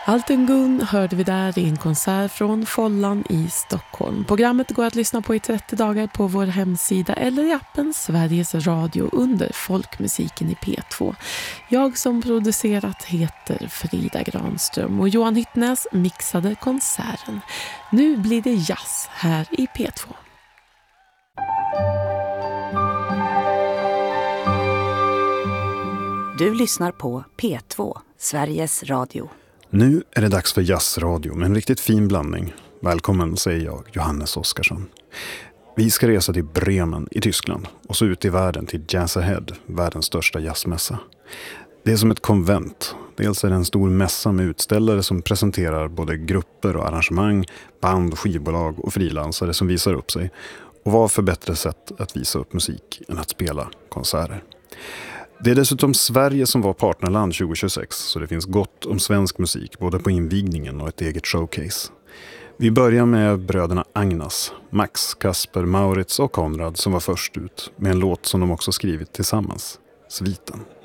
Alten Gun hörde vi där i en konsert från Follan i Stockholm. Programmet går att lyssna på i 30 dagar på vår hemsida eller i appen Sveriges Radio under Folkmusiken i P2. Jag som producerat heter Frida Granström och Johan Hyttnäs mixade konserten. Nu blir det jazz här i P2. Du lyssnar på P2, Sveriges Radio. Nu är det dags för jazzradio med en riktigt fin blandning. Välkommen, säger jag, Johannes Oskarsson. Vi ska resa till Bremen i Tyskland och så ut i världen till Jazz Ahead, världens största jazzmässa. Det är som ett konvent. Dels är det en stor mässa med utställare som presenterar både grupper och arrangemang, band, skivbolag och frilansare som visar upp sig. Och vad för bättre sätt att visa upp musik än att spela konserter. Det är dessutom Sverige som var partnerland 2026, så det finns gott om svensk musik både på invigningen och ett eget showcase. Vi börjar med bröderna Agnas, Max, Kasper, Maurits och Konrad som var först ut med en låt som de också skrivit tillsammans, Sviten.